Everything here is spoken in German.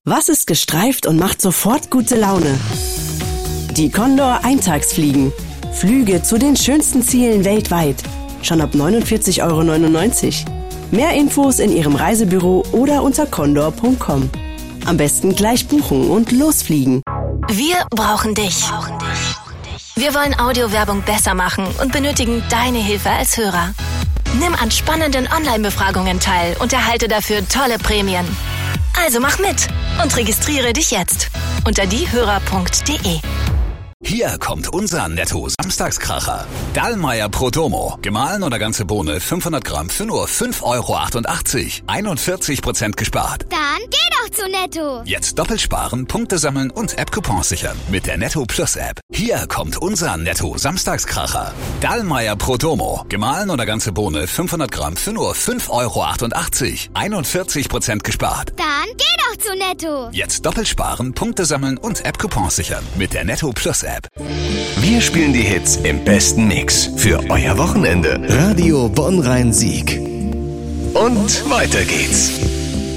Was ist gestreift und macht sofort gute Laune? Die Condor Eintagsfliegen. Flüge zu den schönsten Zielen weltweit. Schon ab 49,99 €. Mehr Infos in Ihrem Reisebüro oder unter condor.com. Am besten gleich buchen und losfliegen. Wir brauchen dich. Wir wollen Audiowerbung besser machen und benötigen deine Hilfe als Hörer. Nimm an spannenden Online-Befragungen teil und erhalte dafür tolle Prämien. Also mach mit und registriere dich jetzt unter diehörer.de. Hier kommt unser Netto-Samstagskracher. Dallmayr Pro Domo. Gemahlen oder ganze Bohne 500 Gramm für nur 5,88 €. 41% gespart. Dann geh doch zu Netto. Jetzt doppelt sparen, Punkte sammeln und App-Coupons sichern mit der Netto Plus App. Hier kommt unser Netto-Samstagskracher. Dallmayr Pro Domo. Gemahlen oder ganze Bohne 500 Gramm für nur 5,88 €. 41% gespart. Dann geh doch zu Netto. Jetzt doppelt sparen, Punkte sammeln und App-Coupons sichern mit der Netto Plus App. Wir spielen die Hits im besten Mix für euer Wochenende. Radio Bonn-Rhein-Sieg. Und weiter geht's.